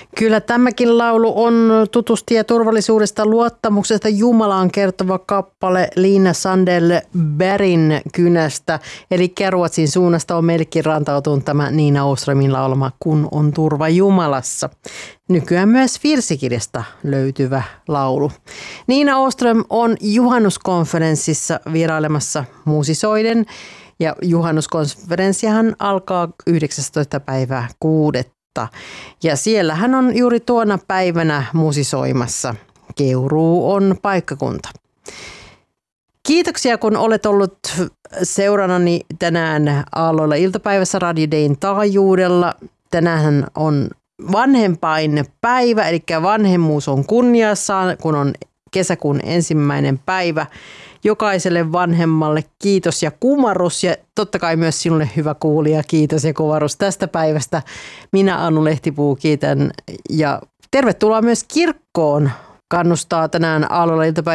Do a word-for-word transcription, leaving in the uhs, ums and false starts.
Kyllä tämäkin laulu on tutusti ja turvallisuudesta luottamuksesta Jumalaan kertova kappale Liina Sandell-Bergin kynästä. Eli Ruotsin suunnasta on meillekin rantautunut tämä Nina Åströmin laulama Kun on turva Jumalassa. Nykyään myös virsikirjasta löytyvä laulu. Nina Åström on juhannuskonferenssissa vierailemassa musisoiden. Ja juhannuskonferenssihan alkaa yhdeksästoista päivää kuudetta. Ja siellä hän on juuri tuona päivänä musisoimassa. Keuruu on paikkakunta. Kiitoksia, kun olet ollut seurannani tänään Aalloilla iltapäivässä Radio Dayn taajuudella. Tänään on vanhempain päivä, eli vanhemmuus on kunniassaan, kun on kesäkuun ensimmäinen päivä. Jokaiselle vanhemmalle kiitos ja kumarus ja totta kai myös sinulle hyvä kuulija, kiitos ja kumarus tästä päivästä. Minä Anu Lehtipuu kiitän ja tervetuloa myös kirkkoon. Kannustaa tänään Aalloilla iltapäivä